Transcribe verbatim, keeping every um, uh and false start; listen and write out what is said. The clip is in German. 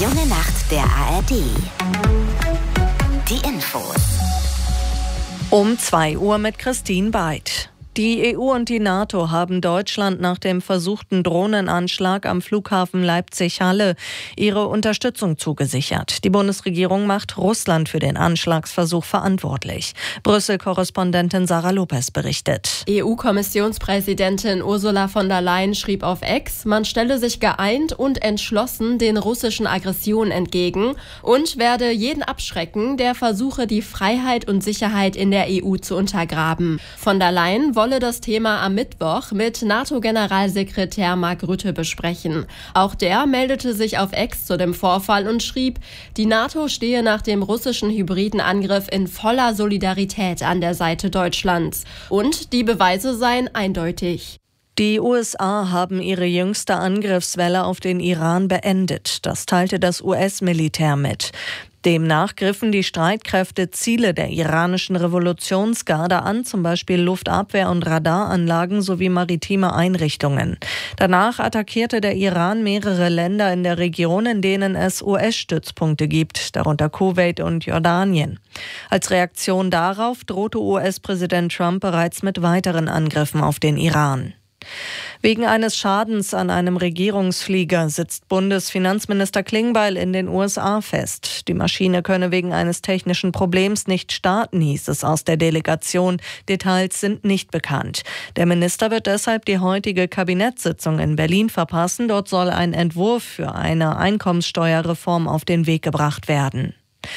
junge Nacht der A R D. Die Infos. Um zwei Uhr mit Christine Beid. Die E U und die NATO haben Deutschland nach dem versuchten Drohnenanschlag am Flughafen Leipzig-Halle ihre Unterstützung zugesichert. Die Bundesregierung macht Russland für den Anschlagsversuch verantwortlich. Brüssel-Korrespondentin Sarah Lopez berichtet. E U-Kommissionspräsidentin Ursula von der Leyen schrieb auf X, man stelle sich geeint und entschlossen den russischen Aggressionen entgegen und werde jeden abschrecken, der versuche, die Freiheit und Sicherheit in der E U zu untergraben. Von der Leyen wolle das Thema am Mittwoch mit NATO-Generalsekretär Mark Rutte besprechen. Auch der meldete sich auf X zu dem Vorfall und schrieb, die NATO stehe nach dem russischen hybriden Angriff in voller Solidarität an der Seite Deutschlands. Und die Beweise seien eindeutig. Die U S A haben ihre jüngste Angriffswelle auf den Iran beendet. Das teilte das U S-Militär mit. Demnach griffen die Streitkräfte Ziele der iranischen Revolutionsgarde an, zum Beispiel Luftabwehr- und Radaranlagen sowie maritime Einrichtungen. Danach attackierte der Iran mehrere Länder in der Region, in denen es U S-Stützpunkte gibt, darunter Kuwait und Jordanien. Als Reaktion darauf drohte U S-Präsident Trump bereits mit weiteren Angriffen auf den Iran. Wegen eines Schadens an einem Regierungsflieger sitzt Bundesfinanzminister Klingbeil in den U S A fest. Die Maschine könne wegen eines technischen Problems nicht starten, hieß es aus der Delegation. Details sind nicht bekannt. Der Minister wird deshalb die heutige Kabinettssitzung in Berlin verpassen. Dort soll ein Entwurf für eine Einkommenssteuerreform auf den Weg gebracht werden.